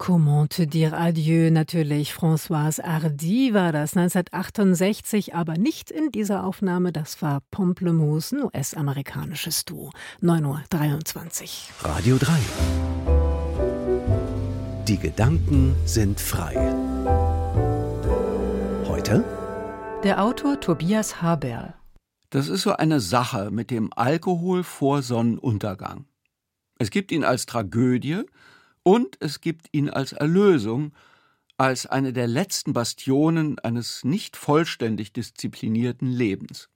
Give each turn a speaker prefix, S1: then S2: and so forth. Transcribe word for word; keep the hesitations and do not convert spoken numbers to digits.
S1: Comment te dire adieu, natürlich. Françoise Hardy war das neunzehnhundertachtundsechzig, aber nicht in dieser Aufnahme. Das war Pomplamoose, ein U S-amerikanisches Duo. neun Uhr dreiundzwanzig.
S2: Radio drei. Die Gedanken sind frei. Heute?
S3: Der Autor Tobias Haberl.
S4: Das ist so eine Sache mit dem Alkohol vor Sonnenuntergang. Es gibt ihn als Tragödie und es gibt ihn als Erlösung, als eine der letzten Bastionen eines nicht vollständig disziplinierten Lebens.